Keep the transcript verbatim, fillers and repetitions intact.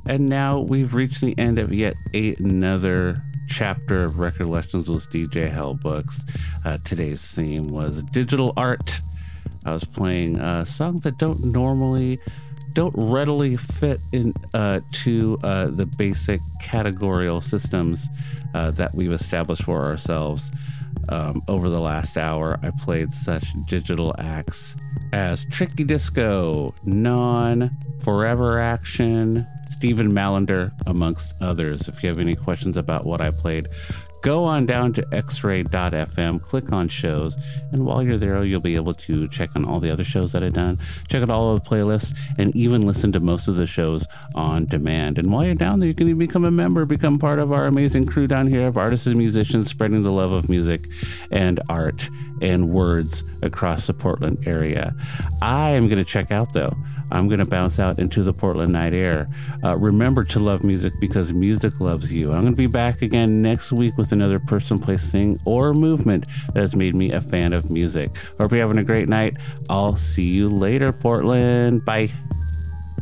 And now we've reached the end of yet another chapter of Record Legends with D J Hellbooks. Uh, today's theme was digital art. I was playing uh, songs that don't normally, don't readily fit in uh, to uh, the basic categorical systems uh, that we've established for ourselves. Um, over the last hour, I played such digital acts as Tricky Disco, Non, Forever Action, Stephen Mallender, amongst others. If you have any questions about what I played, go on down to x ray dot f m, click on shows, and while you're there, you'll be able to check on all the other shows that I've done, check out all of the playlists, and even listen to most of the shows on demand. And while you're down there, you can become a member, become part of our amazing crew down here of artists and musicians spreading the love of music and art and words across the Portland area. I am going to check out, though. I'm going to bounce out into the Portland night air. Uh, remember to love music because music loves you. I'm going to be back again next week with another person, place, thing, or movement that has made me a fan of music. Hope you're having a great night. I'll see you later, Portland. Bye.